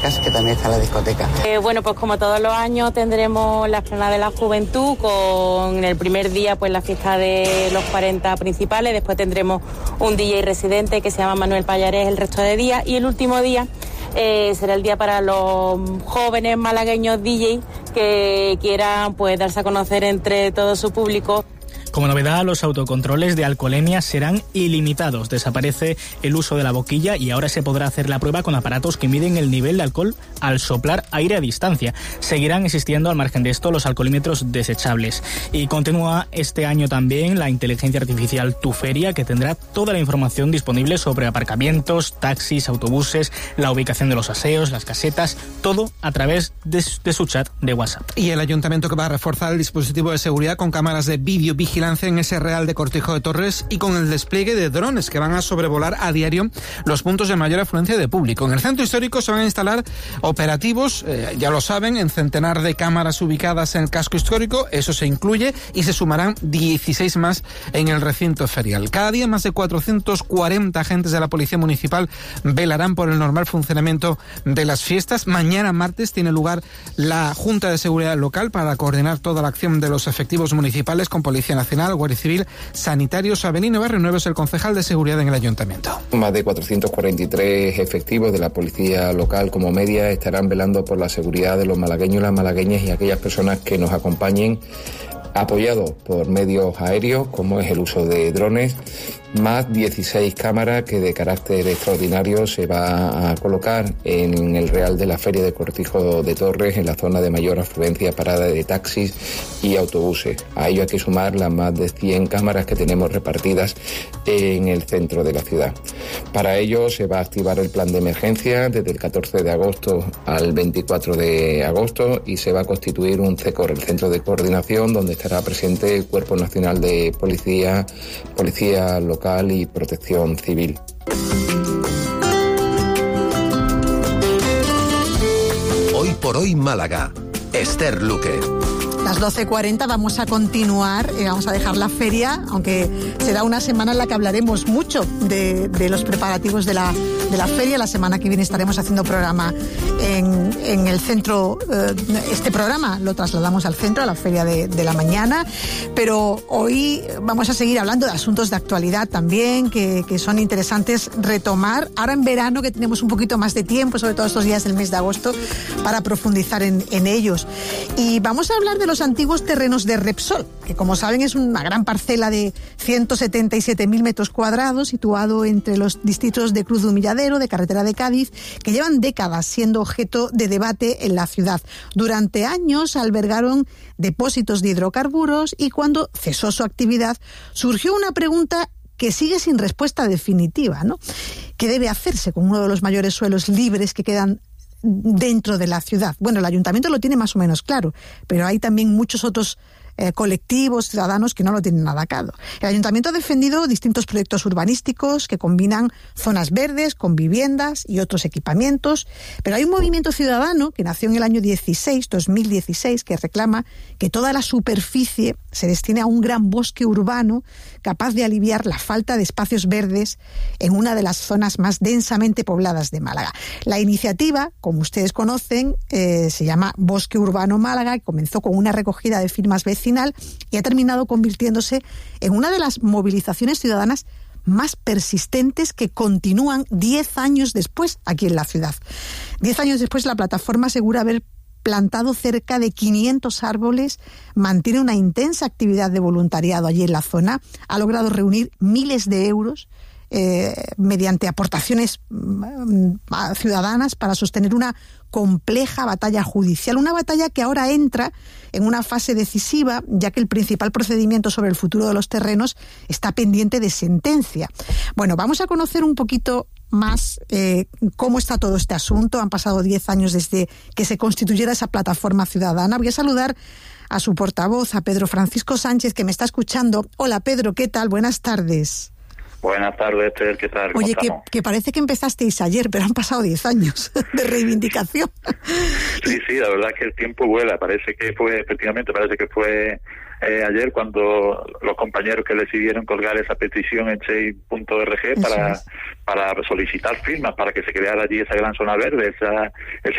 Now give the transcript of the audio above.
que también está la discoteca. Bueno, pues como todos los años tendremos la Explanada de la Juventud, con el primer día pues la fiesta de los 40 principales, después tendremos un DJ residente que se llama Manuel Pallares el resto de días, y el último día será el día para los jóvenes malagueños DJ que quieran pues darse a conocer entre todo su público. Como novedad, los autocontroles de alcoholemia serán ilimitados. Desaparece el uso de la boquilla y ahora se podrá hacer la prueba con aparatos que miden el nivel de alcohol al soplar aire a distancia. Seguirán existiendo, al margen de esto, los alcoholímetros desechables. Y continúa este año también la inteligencia artificial Tu Feria, que tendrá toda la información disponible sobre aparcamientos, taxis, autobuses, la ubicación de los aseos, las casetas, todo a través de su chat de WhatsApp. Y el ayuntamiento, que va a reforzar el dispositivo de seguridad con cámaras de videovigilancia en ese Real de Cortijo de Torres y con el despliegue de drones que van a sobrevolar a diario los puntos de mayor afluencia de público. En el centro histórico se van a instalar operativos, ya lo saben, en centenar de cámaras ubicadas en el casco histórico, eso se incluye, y se sumarán 16 más en el recinto ferial. Cada día más de 440 agentes de la Policía Municipal velarán por el normal funcionamiento de las fiestas. Mañana martes tiene lugar la Junta de Seguridad Local para coordinar toda la acción de los efectivos municipales con Policía Nacional, Guardia Civil, Sanitarios. Avelino Barrionuevo es el concejal de seguridad en el ayuntamiento. Más de 443 efectivos de la policía local como media estarán velando por la seguridad de los malagueños, las malagueñas y aquellas personas que nos acompañen, apoyados por medios aéreos como es el uso de drones, más 16 cámaras que de carácter extraordinario se va a colocar en el Real de la Feria de Cortijo de Torres, en la zona de mayor afluencia, parada de taxis y autobuses. A ello hay que sumar las más de 100 cámaras que tenemos repartidas en el centro de la ciudad. Para ello se va a activar el plan de emergencia desde el 14 de agosto al 24 de agosto y se va a constituir un CECOR, el Centro de Coordinación, donde estará presente el Cuerpo Nacional de Policía, Policía Local y Protección Civil. Hoy por hoy Málaga. Esther Luque. Las 12:40 vamos a continuar, vamos a dejar la feria, aunque será una semana en la que hablaremos mucho de los preparativos de la feria. La semana que viene estaremos haciendo programa en el centro. Este programa lo trasladamos al centro, a la feria de la mañana, pero hoy vamos a seguir hablando de asuntos de actualidad también, que son interesantes retomar, ahora en verano, que tenemos un poquito más de tiempo, sobre todo estos días del mes de agosto, para profundizar en ellos. Y vamos a hablar de los antiguos terrenos de Repsol, que como saben es una gran parcela de 177.000 metros cuadrados, situado entre los distritos de Cruz de Humilladero, de Carretera de Cádiz, que llevan décadas siendo objeto de debate en la ciudad. Durante años albergaron depósitos de hidrocarburos y cuando cesó su actividad surgió una pregunta que sigue sin respuesta definitiva, ¿no? ¿Qué debe hacerse con uno de los mayores suelos libres que quedan dentro de la ciudad? Bueno, el ayuntamiento lo tiene más o menos claro, pero hay también muchos otros colectivos, ciudadanos que no lo tienen nada claro. El ayuntamiento ha defendido distintos proyectos urbanísticos que combinan zonas verdes con viviendas y otros equipamientos, pero hay un movimiento ciudadano que nació en el año 2016, que reclama que toda la superficie se destine a un gran bosque urbano capaz de aliviar la falta de espacios verdes en una de las zonas más densamente pobladas de Málaga. La iniciativa, como ustedes conocen, se llama Bosque Urbano Málaga, que comenzó con una recogida de firmas vecinal y ha terminado convirtiéndose en una de las movilizaciones ciudadanas más persistentes que continúan 10 años después aquí en la ciudad. 10 años después, la plataforma asegura haber plantado cerca de 500 árboles, mantiene una intensa actividad de voluntariado allí en la zona, ha logrado reunir miles de euros mediante aportaciones ciudadanas para sostener una compleja batalla judicial, una batalla que ahora entra en una fase decisiva, ya que el principal procedimiento sobre el futuro de los terrenos está pendiente de sentencia. Bueno, vamos a conocer un poquito más cómo está todo este asunto. Han pasado 10 años desde que se constituyera esa plataforma ciudadana. Voy a saludar a su portavoz, a Pedro Francisco Sánchez, que me está escuchando. Hola, Pedro, ¿qué tal? Buenas tardes. Buenas tardes, Esther, ¿qué tal? Oye, que parece que empezasteis ayer, pero han pasado 10 años de reivindicación. Sí, la verdad es que el tiempo vuela. Parece que fue ayer cuando los compañeros que decidieron colgar esa petición en change.org para solicitar firmas para que se creara allí esa gran zona verde, ese